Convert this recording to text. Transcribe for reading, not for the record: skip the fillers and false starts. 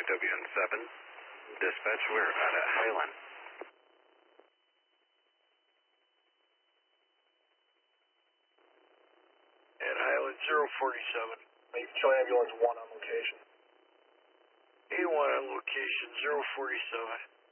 WN7. Dispatch, we're out at Highland. At Highland 047. Show ambulance 1 on location. A1 on location 047.